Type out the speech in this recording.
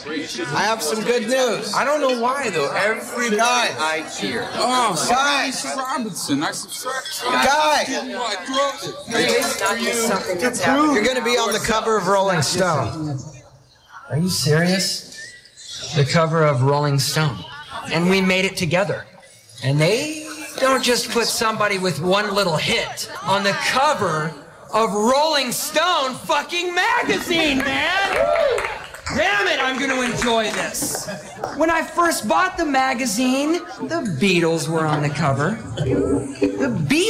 I have some good news. I don't know why, though. Every guy I hear. Oh, Guys. Robinson. I subscribe. Guy, It's not just something that's happening. you're going to be on the cover of Rolling Stone. Are you serious? The cover of Rolling Stone. And we made it together. And they don't just put somebody with one little hit on the cover of Rolling Stone fucking magazine, man! Damn it, I'm gonna enjoy this. When I first bought the magazine, the Beatles were on the cover. The Beatles.